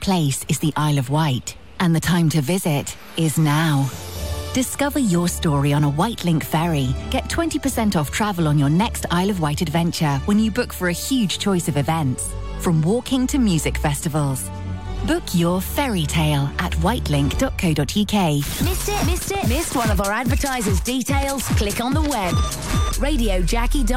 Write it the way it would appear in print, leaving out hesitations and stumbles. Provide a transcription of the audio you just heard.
place is the Isle of Wight, and the time to visit is now. Discover your story on a Wightlink ferry. Get 20% off travel on your next Isle of Wight adventure when you book for a huge choice of events, from walking to music festivals. Book your fairy tale at wightlink.co.uk. Missed it? Missed one of our advertisers' details? Click on the web. RadioJackie.com